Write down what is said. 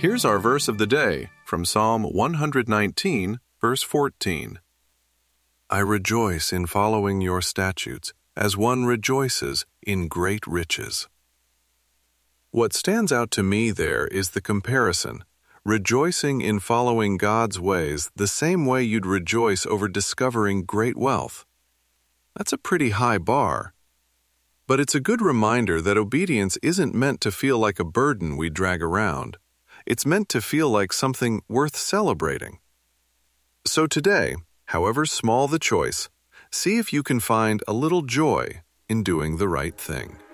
Here's our verse of the day from Psalm 119, verse 14. I rejoice in following your statutes, as one rejoices in great riches. What stands out to me there is the comparison, rejoicing in following God's ways the same way you'd rejoice over discovering great wealth. That's a pretty high bar. But it's a good reminder that obedience isn't meant to feel like a burden we drag around. It's meant to feel like something worth celebrating. So today, however small the choice, see if you can find a little joy in doing the right thing.